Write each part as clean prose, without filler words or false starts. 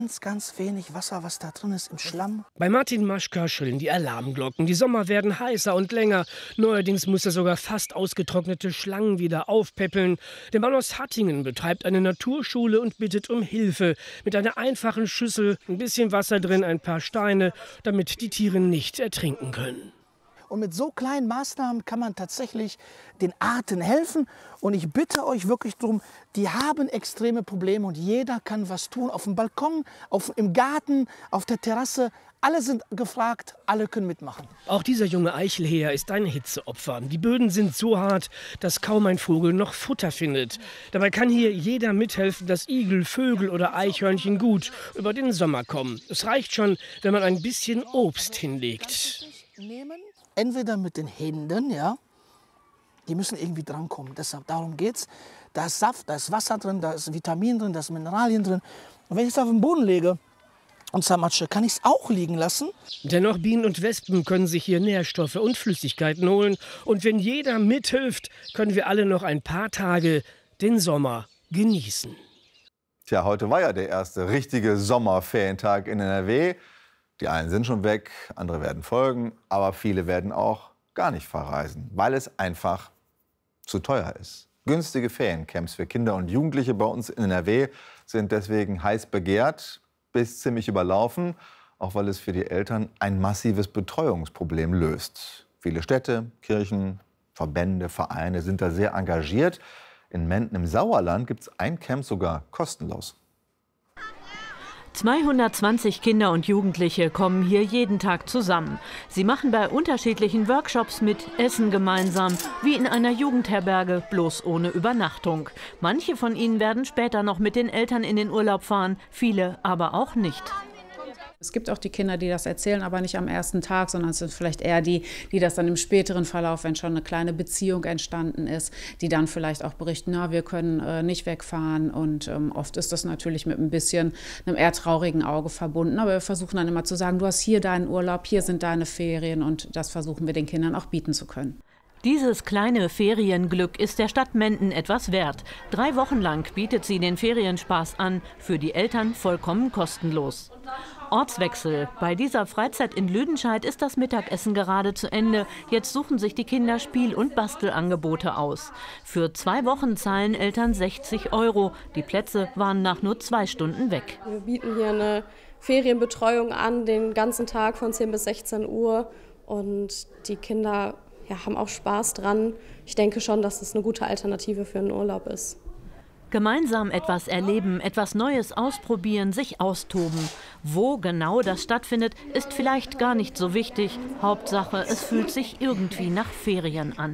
Ganz wenig Wasser, was da drin ist im Schlamm. Bei Martin Maschka schrillen die Alarmglocken. Die Sommer werden heißer und länger. Neuerdings muss er sogar fast ausgetrocknete Schlangen wieder aufpäppeln. Der Mann aus Hattingen betreibt eine Naturschule und bittet um Hilfe. Mit einer einfachen Schüssel, ein bisschen Wasser drin, ein paar Steine, damit die Tiere nicht ertrinken können. Und mit so kleinen Maßnahmen kann man tatsächlich den Arten helfen. Und ich bitte euch wirklich darum, die haben extreme Probleme und jeder kann was tun. Auf dem Balkon, im Garten, auf der Terrasse. Alle sind gefragt, alle können mitmachen. Auch dieser junge Eichelheer ist ein Hitzeopfer. Die Böden sind so hart, dass kaum ein Vogel noch Futter findet. Dabei kann hier jeder mithelfen, dass Igel, Vögel oder Eichhörnchen gut über den Sommer kommen. Es reicht schon, wenn man ein bisschen Obst hinlegt. Entweder mit den Händen, ja, die müssen irgendwie drankommen. Deshalb, darum geht's. Da ist Saft, da ist Wasser drin, da ist Vitamin drin, da ist Mineralien drin. Und wenn ich es auf den Boden lege und zermatsche, kann ich es auch liegen lassen. Dennoch Bienen und Wespen können sich hier Nährstoffe und Flüssigkeiten holen. Und wenn jeder mithilft, können wir alle noch ein paar Tage den Sommer genießen. Tja, heute war ja der erste richtige Sommerferientag in NRW. Die einen sind schon weg, andere werden folgen, aber viele werden auch gar nicht verreisen, weil es einfach zu teuer ist. Günstige Feriencamps für Kinder und Jugendliche bei uns in NRW sind deswegen heiß begehrt bis ziemlich überlaufen, auch weil es für die Eltern ein massives Betreuungsproblem löst. Viele Städte, Kirchen, Verbände, Vereine sind da sehr engagiert. In Menden im Sauerland gibt es ein Camp sogar kostenlos. 220 Kinder und Jugendliche kommen hier jeden Tag zusammen. Sie machen bei unterschiedlichen Workshops mit, essen gemeinsam, wie in einer Jugendherberge, bloß ohne Übernachtung. Manche von ihnen werden später noch mit den Eltern in den Urlaub fahren, viele aber auch nicht. Es gibt auch die Kinder, die das erzählen, aber nicht am ersten Tag, sondern es sind vielleicht eher die das dann im späteren Verlauf, wenn schon eine kleine Beziehung entstanden ist, die dann vielleicht auch berichten, na, wir können nicht wegfahren. Und oft ist das natürlich mit ein bisschen einem eher traurigen Auge verbunden. Aber wir versuchen dann immer zu sagen, du hast hier deinen Urlaub, hier sind deine Ferien und das versuchen wir den Kindern auch bieten zu können. Dieses kleine Ferienglück ist der Stadt Menden etwas wert. 3 Wochen lang bietet sie den Ferienspaß an, für die Eltern vollkommen kostenlos. Ortswechsel. Bei dieser Freizeit in Lüdenscheid ist das Mittagessen gerade zu Ende. Jetzt suchen sich die Kinder Spiel- und Bastelangebote aus. Für 2 Wochen zahlen Eltern 60 €. Die Plätze waren nach nur 2 Stunden weg. Wir bieten hier eine Ferienbetreuung an, den ganzen Tag von 10 bis 16 Uhr. Und die Kinder haben auch Spaß dran. Ich denke schon, dass es eine gute Alternative für einen Urlaub ist. Gemeinsam etwas erleben, etwas Neues ausprobieren, sich austoben. Wo genau das stattfindet, ist vielleicht gar nicht so wichtig. Hauptsache, es fühlt sich irgendwie nach Ferien an.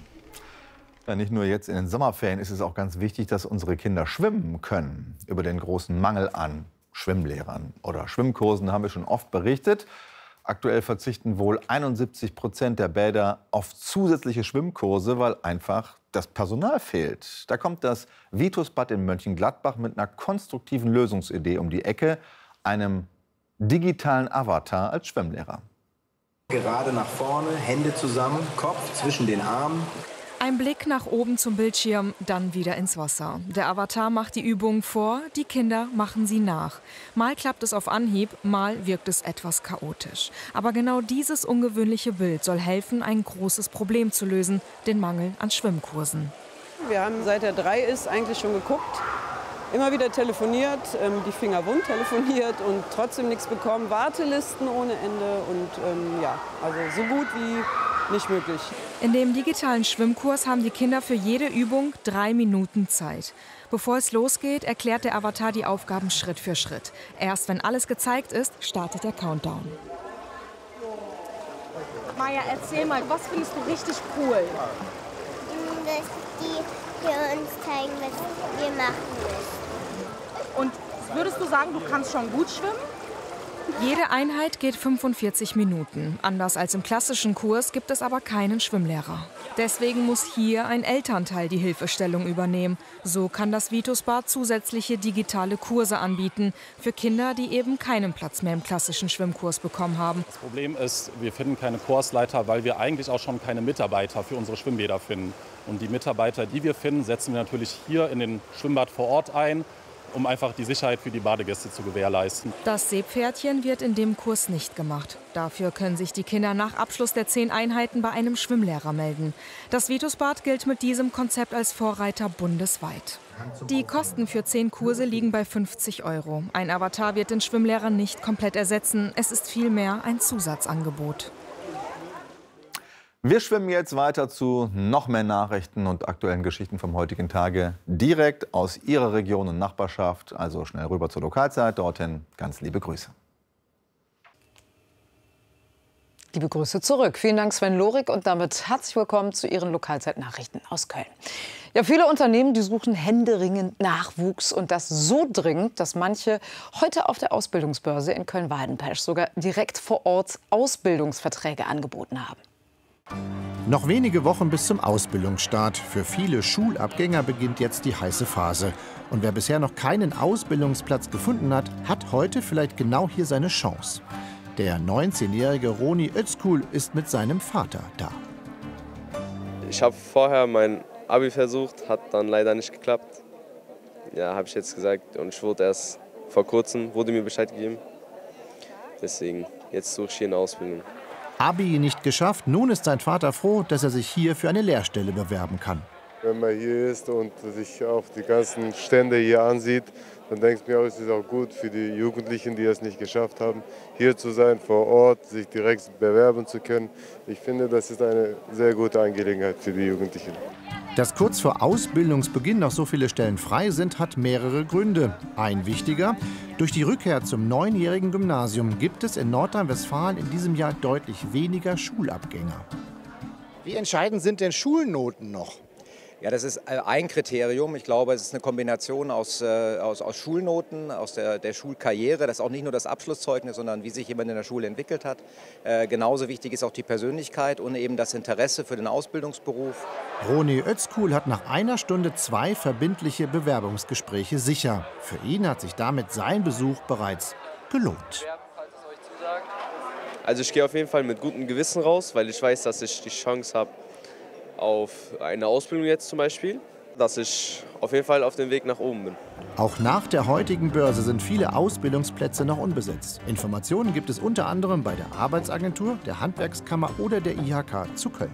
Ja, nicht nur jetzt in den Sommerferien ist es auch ganz wichtig, dass unsere Kinder schwimmen können. Über den großen Mangel an Schwimmlehrern oder Schwimmkursen haben wir schon oft berichtet. Aktuell verzichten wohl 71% der Bäder auf zusätzliche Schwimmkurse, weil einfach das Personal fehlt. Da kommt das Vitusbad in Mönchengladbach mit einer konstruktiven Lösungsidee um die Ecke, einem digitalen Avatar als Schwimmlehrer. Gerade nach vorne, Hände zusammen, Kopf zwischen den Armen. Ein Blick nach oben zum Bildschirm, dann wieder ins Wasser. Der Avatar macht die Übungen vor, die Kinder machen sie nach. Mal klappt es auf Anhieb, mal wirkt es etwas chaotisch. Aber genau dieses ungewöhnliche Bild soll helfen, ein großes Problem zu lösen, den Mangel an Schwimmkursen. Wir haben, seit er 3 ist, eigentlich schon geguckt, immer wieder telefoniert, die Finger wund telefoniert und trotzdem nichts bekommen. Wartelisten ohne Ende und also so gut wie nicht möglich. In dem digitalen Schwimmkurs haben die Kinder für jede Übung 3 Minuten Zeit. Bevor es losgeht, erklärt der Avatar die Aufgaben Schritt für Schritt. Erst wenn alles gezeigt ist, startet der Countdown. Maja, erzähl mal, was findest du richtig cool? Dass die für uns zeigen, was wir machen müssen. Und würdest du sagen, du kannst schon gut schwimmen? Jede Einheit geht 45 Minuten. Anders als im klassischen Kurs gibt es aber keinen Schwimmlehrer. Deswegen muss hier ein Elternteil die Hilfestellung übernehmen. So kann das Vitusbad zusätzliche digitale Kurse anbieten für Kinder, die eben keinen Platz mehr im klassischen Schwimmkurs bekommen haben. Das Problem ist, wir finden keine Kursleiter, weil wir eigentlich auch schon keine Mitarbeiter für unsere Schwimmbäder finden. Und die Mitarbeiter, die wir finden, setzen wir natürlich hier in den Schwimmbad vor Ort ein. um einfach die Sicherheit für die Badegäste zu gewährleisten. Das Seepferdchen wird in dem Kurs nicht gemacht. Dafür können sich die Kinder nach Abschluss der 10 Einheiten bei einem Schwimmlehrer melden. Das Vitusbad gilt mit diesem Konzept als Vorreiter bundesweit. Die Kosten für 10 Kurse liegen bei 50 €. Ein Avatar wird den Schwimmlehrer nicht komplett ersetzen. Es ist vielmehr ein Zusatzangebot. Wir schwimmen jetzt weiter zu noch mehr Nachrichten und aktuellen Geschichten vom heutigen Tage. Direkt aus Ihrer Region und Nachbarschaft. Also schnell rüber zur Lokalzeit. Dorthin ganz liebe Grüße. Liebe Grüße zurück. Vielen Dank, Sven Lorik. Und damit herzlich willkommen zu Ihren Lokalzeitnachrichten aus Köln. Ja, viele Unternehmen, die suchen händeringend Nachwuchs. Und das so dringend, dass manche heute auf der Ausbildungsbörse in Köln-Waldenpesch sogar direkt vor Ort Ausbildungsverträge angeboten haben. Noch wenige Wochen bis zum Ausbildungsstart. Für viele Schulabgänger beginnt jetzt die heiße Phase. Und wer bisher noch keinen Ausbildungsplatz gefunden hat, hat heute vielleicht genau hier seine Chance. Der 19-jährige Roni Özkul ist mit seinem Vater da. Ich habe vorher mein Abi versucht, hat dann leider nicht geklappt. Ja, habe ich jetzt gesagt und ich wurde erst vor kurzem, wurde mir Bescheid gegeben. Deswegen, jetzt suche ich hier eine Ausbildung. Abi nicht geschafft, nun ist sein Vater froh, dass er sich hier für eine Lehrstelle bewerben kann. Wenn man hier ist und sich auch die ganzen Stände hier ansieht, dann denke ich mir, es ist auch gut für die Jugendlichen, die es nicht geschafft haben, hier zu sein, vor Ort, sich direkt bewerben zu können. Ich finde, das ist eine sehr gute Angelegenheit für die Jugendlichen. Dass kurz vor Ausbildungsbeginn noch so viele Stellen frei sind, hat mehrere Gründe. Ein wichtiger: Durch die Rückkehr zum 9-jährigen Gymnasium gibt es in Nordrhein-Westfalen in diesem Jahr deutlich weniger Schulabgänger. Wie entscheidend sind denn Schulnoten noch? Ja, das ist ein Kriterium. Ich glaube, es ist eine Kombination aus Schulnoten, aus der Schulkarriere. Das ist auch nicht nur das Abschlusszeugnis, sondern wie sich jemand in der Schule entwickelt hat. Genauso wichtig ist auch die Persönlichkeit und eben das Interesse für den Ausbildungsberuf. Roni Özkul hat nach einer Stunde 2 verbindliche Bewerbungsgespräche sicher. Für ihn hat sich damit sein Besuch bereits gelohnt. Also ich gehe auf jeden Fall mit gutem Gewissen raus, weil ich weiß, dass ich die Chance habe auf eine Ausbildung jetzt zum Beispiel, dass ich auf jeden Fall auf dem Weg nach oben bin. Auch nach der heutigen Börse sind viele Ausbildungsplätze noch unbesetzt. Informationen gibt es unter anderem bei der Arbeitsagentur, der Handwerkskammer oder der IHK zu Köln.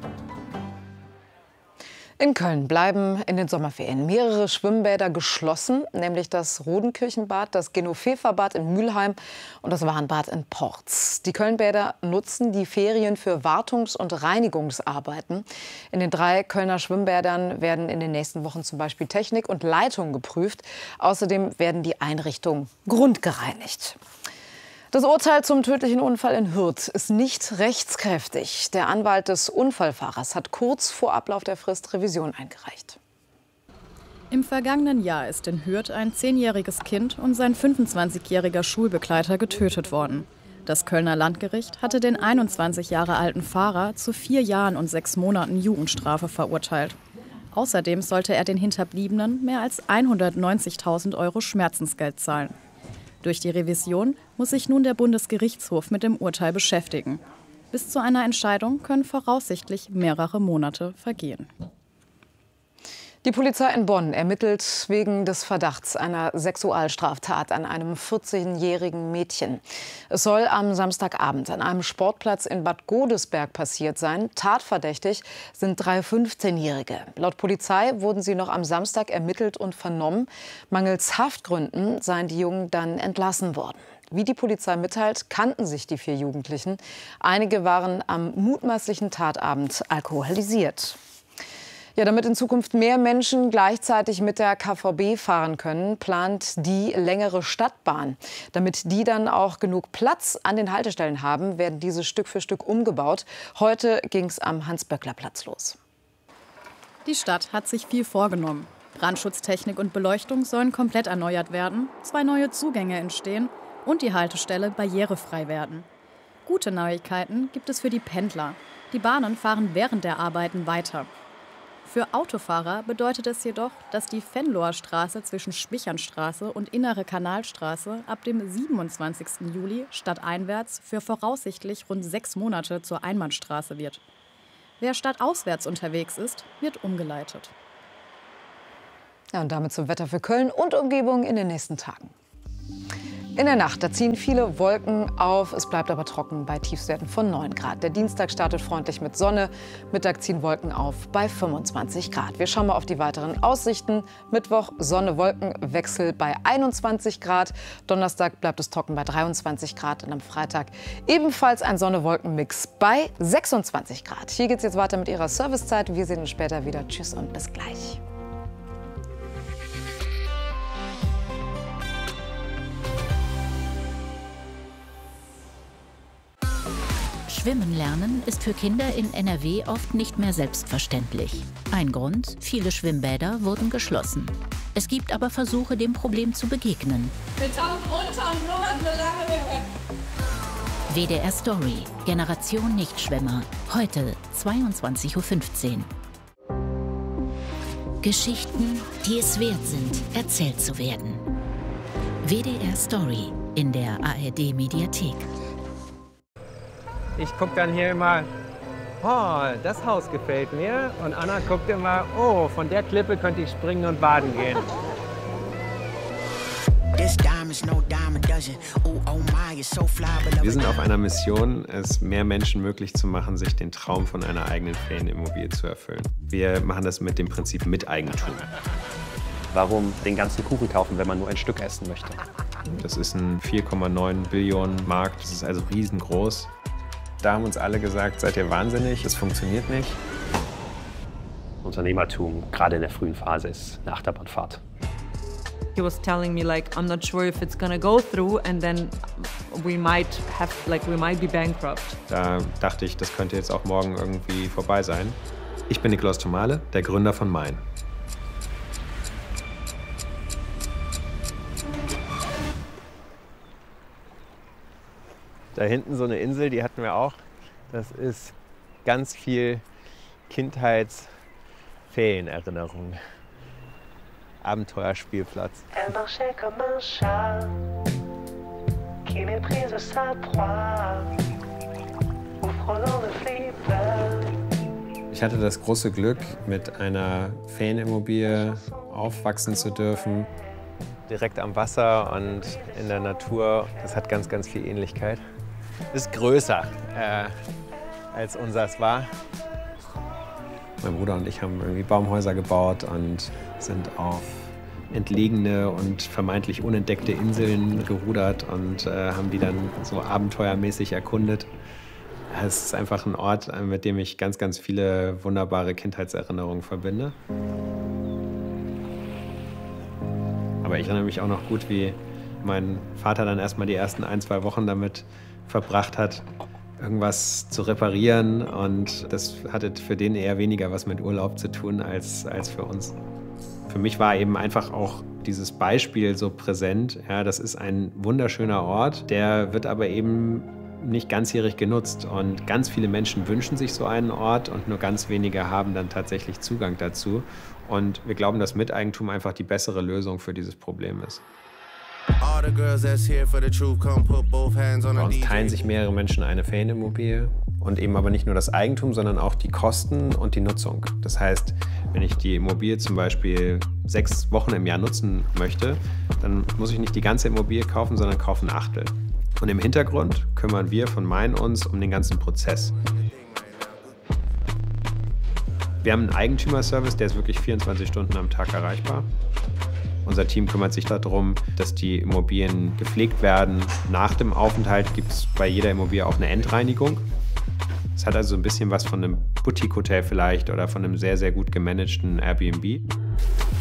In Köln bleiben in den Sommerferien mehrere Schwimmbäder geschlossen, nämlich das Rodenkirchenbad, das Genoveverbad in Mülheim und das Warnbad in Porz. Die Kölnbäder nutzen die Ferien für Wartungs- und Reinigungsarbeiten. In den 3 Kölner Schwimmbädern werden in den nächsten Wochen zum Beispiel Technik und Leitung geprüft. Außerdem werden die Einrichtungen grundgereinigt. Das Urteil zum tödlichen Unfall in Hürth ist nicht rechtskräftig. Der Anwalt des Unfallfahrers hat kurz vor Ablauf der Frist Revision eingereicht. Im vergangenen Jahr ist in Hürth ein 10-jähriges Kind und sein 25-jähriger Schulbegleiter getötet worden. Das Kölner Landgericht hatte den 21 Jahre alten Fahrer zu 4 Jahren und 6 Monaten Jugendstrafe verurteilt. Außerdem sollte er den Hinterbliebenen mehr als 190.000 € Schmerzensgeld zahlen. Durch die Revision muss sich nun der Bundesgerichtshof mit dem Urteil beschäftigen. Bis zu einer Entscheidung können voraussichtlich mehrere Monate vergehen. Die Polizei in Bonn ermittelt wegen des Verdachts einer Sexualstraftat an einem 14-jährigen Mädchen. Es soll am Samstagabend an einem Sportplatz in Bad Godesberg passiert sein. Tatverdächtig sind 3 15-Jährige. Laut Polizei wurden sie noch am Samstag ermittelt und vernommen. Mangels Haftgründen seien die Jungen dann entlassen worden. Wie die Polizei mitteilt, kannten sich die 4 Jugendlichen. Einige waren am mutmaßlichen Tatabend alkoholisiert. Ja, damit in Zukunft mehr Menschen gleichzeitig mit der KVB fahren können, plant die längere Stadtbahn. Damit die dann auch genug Platz an den Haltestellen haben, werden diese Stück für Stück umgebaut. Heute ging es am Hans-Böckler-Platz los. Die Stadt hat sich viel vorgenommen. Brandschutztechnik und Beleuchtung sollen komplett erneuert werden, 2 neue Zugänge entstehen und die Haltestelle barrierefrei werden. Gute Neuigkeiten gibt es für die Pendler. Die Bahnen fahren während der Arbeiten weiter. Für Autofahrer bedeutet es jedoch, dass die Venloer Straße zwischen Spichernstraße und Innere Kanalstraße ab dem 27. Juli stadteinwärts für voraussichtlich rund 6 Monate zur Einbahnstraße wird. Wer stadtauswärts unterwegs ist, wird umgeleitet. Ja, und damit zum Wetter für Köln und Umgebung in den nächsten Tagen. In der Nacht, da ziehen viele Wolken auf, es bleibt aber trocken bei Tiefstwerten von 9 Grad. Der Dienstag startet freundlich mit Sonne, Mittag ziehen Wolken auf bei 25 Grad. Wir schauen mal auf die weiteren Aussichten. Mittwoch Sonne-Wolken-Wechsel bei 21 Grad, Donnerstag bleibt es trocken bei 23 Grad und am Freitag ebenfalls ein Sonne-Wolken-Mix bei 26 Grad. Hier geht es jetzt weiter mit Ihrer Servicezeit. Wir sehen uns später wieder. Tschüss und bis gleich. Schwimmen lernen ist für Kinder in NRW oft nicht mehr selbstverständlich. Ein Grund: viele Schwimmbäder wurden geschlossen. Es gibt aber Versuche, dem Problem zu begegnen. Wir tauchen runter und nur eine lange WDR Story, Generation Nichtschwimmer. Heute 22:15 Uhr. Geschichten, die es wert sind, erzählt zu werden. WDR Story in der ARD Mediathek. Ich gucke dann hier immer, oh, das Haus gefällt mir. Und Anna guckt immer, oh, von der Klippe könnte ich springen und baden gehen. Wir sind auf einer Mission, es mehr Menschen möglich zu machen, sich den Traum von einer eigenen Ferienimmobilie zu erfüllen. Wir machen das mit dem Prinzip Miteigentum. Warum den ganzen Kuchen kaufen, wenn man nur ein Stück essen möchte? Das ist ein 4,9 Billionen Markt, das ist also riesengroß. Da haben uns alle gesagt, seid ihr wahnsinnig, das funktioniert nicht. Unternehmertum, gerade in der frühen Phase, ist eine Achterbahnfahrt. He was telling me like, I'm not sure if it's gonna go through and then we might be bankrupt. Da dachte ich, das könnte jetzt auch morgen irgendwie vorbei sein. Ich bin Nikolaus Thomale, der Gründer von Main. Da hinten so eine Insel, die hatten wir auch. Das ist ganz viel Kindheitsferienerinnerung. Abenteuerspielplatz. Ich hatte das große Glück, mit einer Ferienimmobilie aufwachsen zu dürfen. Direkt am Wasser und in der Natur. Das hat ganz, ganz viel Ähnlichkeit. Ist größer als unseres war. Mein Bruder und ich haben irgendwie Baumhäuser gebaut und sind auf entlegene und vermeintlich unentdeckte Inseln gerudert und haben die dann so abenteuermäßig erkundet. Es ist einfach ein Ort, mit dem ich ganz, ganz viele wunderbare Kindheitserinnerungen verbinde. Aber ich erinnere mich auch noch gut, wie mein Vater dann erstmal die ersten 1-2 Wochen damit verbracht hat, irgendwas zu reparieren. Und das hatte für den eher weniger was mit Urlaub zu tun als für uns. Für mich war eben einfach auch dieses Beispiel so präsent. Ja, das ist ein wunderschöner Ort, der wird aber eben nicht ganzjährig genutzt. Und ganz viele Menschen wünschen sich so einen Ort und nur ganz wenige haben dann tatsächlich Zugang dazu. Und wir glauben, dass Miteigentum einfach die bessere Lösung für dieses Problem ist. Bei uns teilen sich mehrere Menschen eine Ferienimmobilie und eben aber nicht nur das Eigentum, sondern auch die Kosten und die Nutzung. Das heißt, wenn ich die Immobilie zum Beispiel 6 Wochen im Jahr nutzen möchte, dann muss ich nicht die ganze Immobilie kaufen, sondern kaufe ein Achtel. Und im Hintergrund kümmern wir von Main uns um den ganzen Prozess. Wir haben einen Eigentümerservice, der ist wirklich 24 Stunden am Tag erreichbar. Unser Team kümmert sich darum, dass die Immobilien gepflegt werden. Nach dem Aufenthalt gibt es bei jeder Immobilie auch eine Endreinigung. Es hat also ein bisschen was von einem Boutique-Hotel vielleicht oder von einem sehr, sehr gut gemanagten Airbnb.